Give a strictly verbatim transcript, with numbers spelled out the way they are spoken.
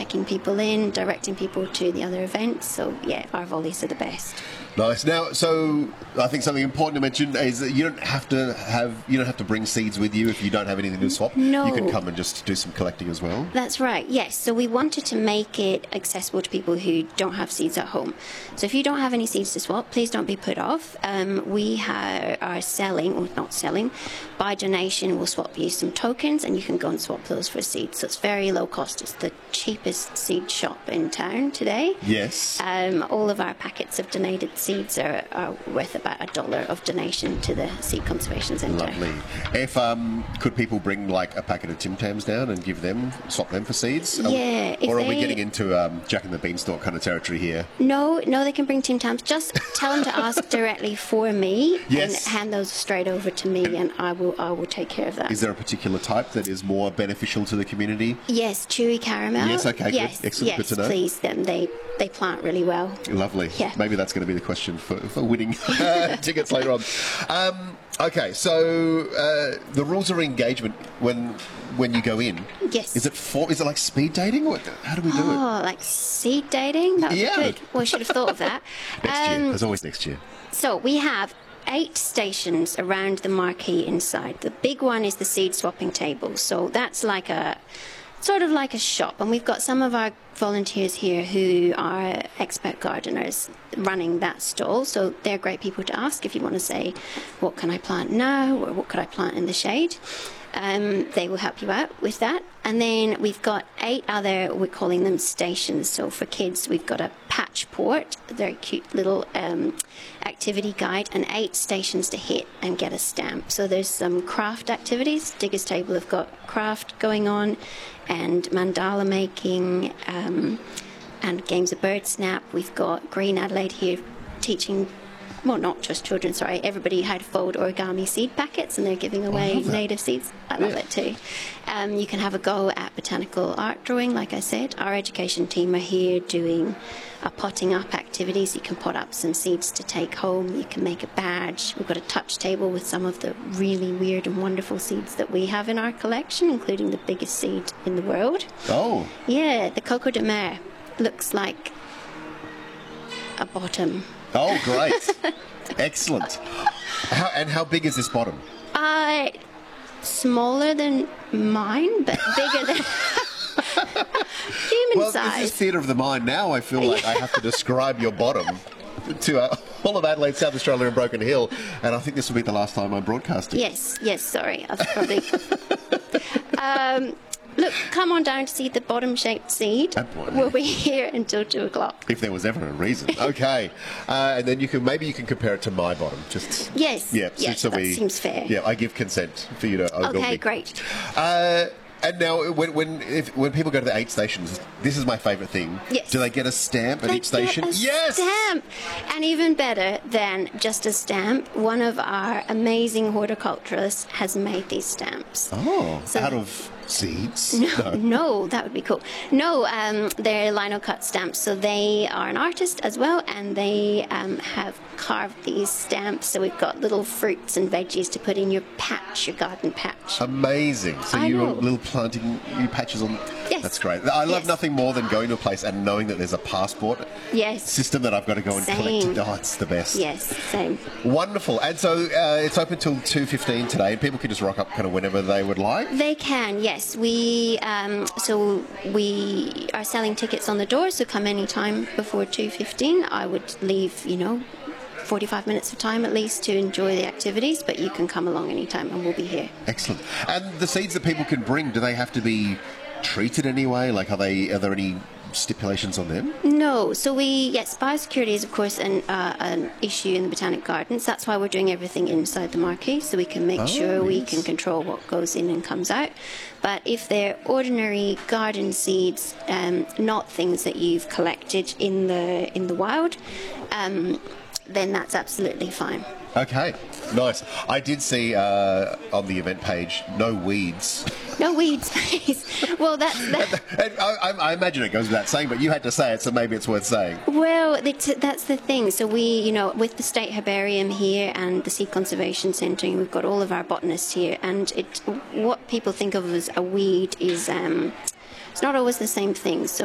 checking people in, directing people to the other events. So yeah, our volleys are the best. Nice. Now, so I think something important to mention is that you don't have to have you don't have to bring seeds with you if you don't have anything to swap. No. You can come and just do some collecting as well. That's right, yes. So we wanted to make it accessible to people who don't have seeds at home. So if you don't have any seeds to swap, please don't be put off. Um, we ha- are selling, or not selling, by donation we'll swap you some tokens and you can go and swap those for seeds. So it's very low cost. It's the cheapest seed shop in town today. Yes. Um, all of our packets of donated seeds are, are worth about a dollar of donation to the Seed Conservation Centre. Lovely. If um, could people bring like a packet of Tim Tams down and give them, swap them for seeds? Yeah. Or, or are they, we getting into um, Jack and the Beanstalk kind of territory here? No, no, they can bring Tim Tams. Just tell them to ask directly for me Yes. and hand those straight over to me, and I will, I will take care of that. Is there a particular type that is more beneficial to the community? Yes, chewy caramel. Yes, okay, yes, good. Excellent, yes, good to know. Please, them they they plant really well. Lovely. Yeah. Maybe that's going to be the question for, for winning tickets later on. Um, okay, so uh, the rules of engagement when when you go in. Yes. Is it for? Is it like speed dating? What, how do we do it? Oh, like seed dating? That would Yeah. be good. Well, I should have thought of that. Next Um, year. There's always next year. So we have eight stations around the marquee inside. The big one is the seed swapping table. So that's like a sort of like a shop, and we've got some of our volunteers here who are expert gardeners running that stall, so they're great people to ask if you want to say, what can I plant now, or what could I plant in the shade. Um, they will help you out with that. And then we've got eight other, we're calling them stations. So for kids, we've got a patch port, a very cute little um, activity guide, and eight stations to hit and get a stamp. So there's some craft activities. Diggers Table have got craft going on, and mandala making, um, and games of bird snap. We've got Green Adelaide here teaching, well, not just children, sorry, everybody how to fold origami seed packets, and they're giving away native seeds. I love Yeah. it too. Um, you can have a go at botanical art drawing, like I said. Our education team are here doing a potting up activities. You can pot up some seeds to take home. You can make a badge. We've got a touch table with some of the really weird and wonderful seeds that we have in our collection, including the biggest seed in the world. Oh. Yeah, the Coco de Mer looks like a bottom. Oh, great. Excellent. How, and how big is this bottom? Uh, smaller than mine, but bigger than human Well, size. this is theatre of the mind now. I feel like I have to describe your bottom to uh, all of Adelaide, South Australia and Broken Hill, and I think this will be the last time I'm broadcasting. Yes, yes, sorry. I've probably... um, look, come on down to see the bottom-shaped seed. That boy. We'll be here until two o'clock. If there was ever a reason. Okay. Uh, and then you can maybe you can compare it to my bottom. Just Yes, yeah, so- yes, so that we- seems fair. Yeah, I give consent for you to overbuild Okay, me. great. Uh, and now, when when if, when people go to the eight stations, this is my favourite thing. Yes. Do they get a stamp at They each station? get a Yes. stamp. And even better than just a stamp, one of our amazing horticulturists has made these stamps. Oh, So- out of seeds? No, no, that would be cool. No, um, they're lino cut stamps, so they are an artist as well, and they um, have carved these stamps. So we've got little fruits and veggies to put in your patch, your garden patch. Amazing. So I you're know. little planting you patches on. Yes. That's great. I love Yes. nothing more than going to a place and knowing that there's a passport Yes. system that I've got to go and Same. collect. Oh, it's the best. Yes, same. Wonderful. And so uh, it's open till two fifteen today, and people can just rock up kind of whenever they would like. They can, yes. We um, so we are selling tickets on the door, so come any time before two fifteen. I would leave, you know, forty-five minutes of time at least to enjoy the activities, but you can come along anytime and we'll be here. Excellent. And the seeds that people can bring, do they have to be treated anyway? Like, are they? Are there any stipulations on them? No, so we, yes, biosecurity is of course an, uh, an issue in the Botanic Gardens. That's why we're doing everything inside the marquee, so we can make Oh, sure we yes. can control what goes in and comes out. But if they're ordinary garden seeds, um, not things that you've collected in the in the wild, um, then that's absolutely fine. Okay, nice. I did see uh, on the event page, no weeds. No weeds, please. Well, that's that. And I, I, I imagine it goes without saying, but you had to say it, so maybe it's worth saying. Well, it's, that's the thing. So we, you know, with the State Herbarium here and the Seed Conservation Centre, we've got all of our botanists here, and it, what people think of as a weed is, um, it's not always the same thing. So